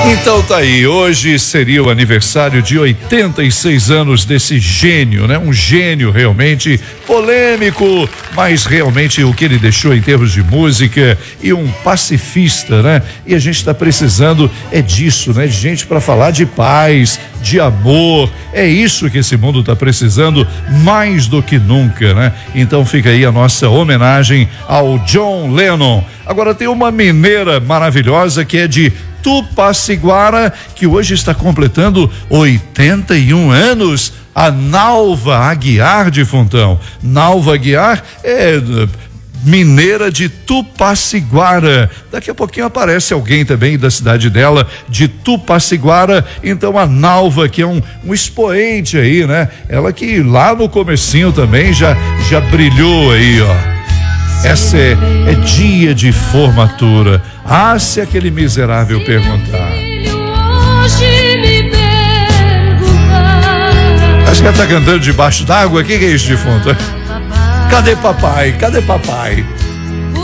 Então tá aí, hoje seria o aniversário de 86 anos desse gênio, né? Um gênio realmente polêmico, mas realmente o que ele deixou em termos de música, e um pacifista, né? E a gente tá precisando disso, né? De gente para falar de paz, de amor. É isso que esse mundo tá precisando mais do que nunca, né? Então fica aí a nossa homenagem ao John Lennon. Agora tem uma mineira maravilhosa que é de Tupaciguara, que hoje está completando 81 anos, a Nalva Aguiar de Fontão. Nalva Aguiar é mineira de Tupaciguara. Daqui a pouquinho aparece alguém também da cidade dela, de Tupaciguara. Então a Nalva, que é um expoente aí, né? Ela que lá no comecinho também já brilhou aí, ó. Essa é dia de formatura. Ah, se aquele miserável perguntar. Acho que ela tá cantando debaixo d'água. O que é isso de fundo? Cadê papai? Cadê papai?